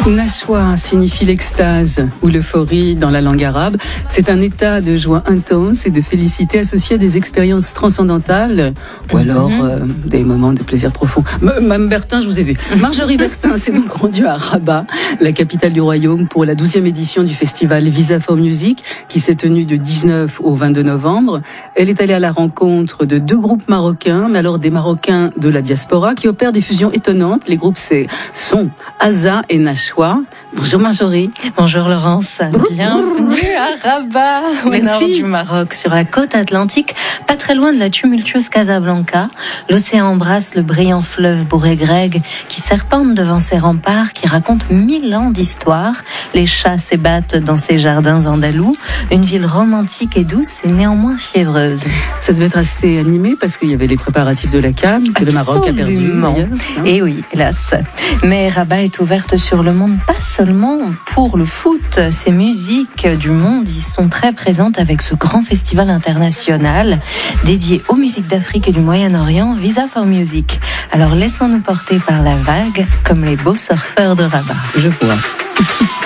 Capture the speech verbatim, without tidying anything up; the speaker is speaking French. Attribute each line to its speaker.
Speaker 1: Nashwa signifie l'extase ou l'euphorie dans la langue arabe. C'est un état de joie intense et de félicité associé à des expériences transcendantales ou alors mm-hmm. euh, des moments de plaisir profond. Mme Bertin, je vous ai vu. Marjorie Bertin s'est donc rendue à Rabat, la capitale du royaume, pour la douzième édition du festival Visa for Music qui s'est tenu de dix-neuf au vingt-deux novembre. Elle est allée à la rencontre de deux groupes marocains, mais alors des Marocains de la diaspora qui opèrent des fusions étonnantes. Les groupes c'est, sont Aza et Nashwa. Bonjour Marjorie.
Speaker 2: Bonjour Laurence. Bienvenue à Rabat, au nord du Maroc, sur la côte atlantique, pas très loin de la tumultueuse Casablanca. L'océan embrasse le brillant fleuve Bourg-et-Greg qui serpente devant ses remparts, qui raconte mille ans d'histoire. Les chats s'ébattent dans ses jardins andalous. Une ville romantique et douce et néanmoins fiévreuse.
Speaker 1: Ça devait être assez animé parce qu'il y avait les préparatifs de la CAN que le Maroc a perdu.
Speaker 2: Hein. Et oui, hélas. Mais Rabat est ouverte sur le monde, pas seulement pour le foot. Ces musiques du monde y sont très présentes avec ce grand festival international dédié aux musiques d'Afrique et du Moyen-Orient, Visa for Music. Alors laissons-nous porter par la vague comme les beaux surfeurs de Rabat.
Speaker 1: Je vois.